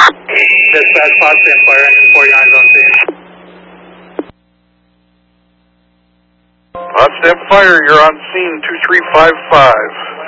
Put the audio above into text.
Dispatch, Potsdam Fire Engine 49 on scene. Potsdam Fire, you're on scene 2355.